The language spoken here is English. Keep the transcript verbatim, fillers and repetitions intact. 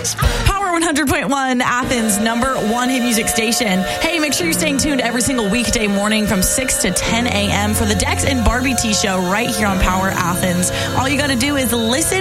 Power one hundred point one, Athens' number one hit music station. Hey, make sure you're staying tuned every single weekday morning from six to ten a.m. for the Dex and Barbie T Show right here on Power Athens. All you got to do is listen